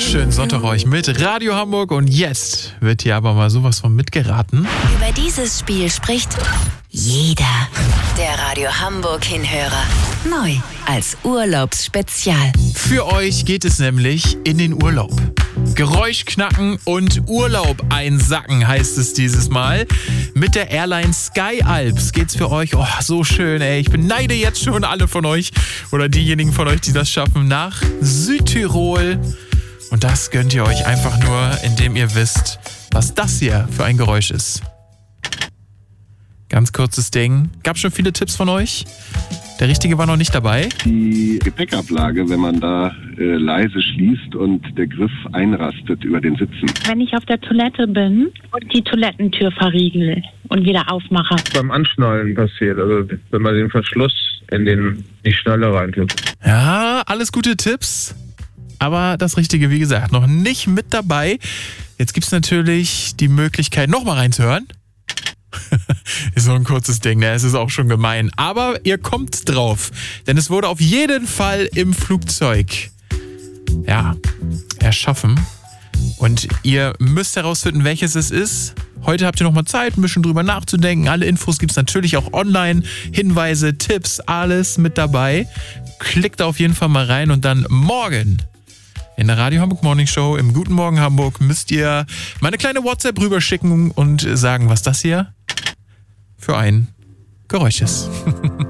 Schönen Sonntag euch mit Radio Hamburg und jetzt wird hier aber mal sowas von mitgeraten. Über dieses Spiel spricht jeder. Der Radio Hamburg Hinhörer. Neu als Urlaubsspezial. Für euch geht es nämlich in den Urlaub. Geräusch knacken und Urlaub einsacken heißt es dieses Mal. Mit der Airline Sky Alps geht's für euch, oh so schön ey, ich beneide jetzt schon alle von euch oder diejenigen von euch, die das schaffen, nach Südtirol. Und das gönnt ihr euch einfach nur, indem ihr wisst, was das hier für ein Geräusch ist. Ganz kurzes Ding. Gab schon viele Tipps von euch? Der Richtige war noch nicht dabei. Die Gepäckablage, wenn man da leise schließt und der Griff einrastet über den Sitzen. Wenn ich auf der Toilette bin und die Toilettentür verriegel und wieder aufmache. Beim Anschnallen passiert, also wenn man den Verschluss in die Schnalle reintut. Ja, alles gute Tipps. Aber das Richtige, wie gesagt, noch nicht mit dabei. Jetzt gibt es natürlich die Möglichkeit, nochmal reinzuhören. Ist so ein kurzes Ding, ne? Es ist auch schon gemein. Aber ihr kommt drauf, denn es wurde auf jeden Fall im Flugzeug, erschaffen. Und ihr müsst herausfinden, welches es ist. Heute habt ihr nochmal Zeit, ein bisschen drüber nachzudenken. Alle Infos gibt es natürlich auch online. Hinweise, Tipps, alles mit dabei. Klickt da auf jeden Fall mal rein und dann morgen in der Radio Hamburg Morning Show im Guten Morgen Hamburg müsst ihr meine kleine WhatsApp rüberschicken und sagen, was das hier für ein Geräusch ist.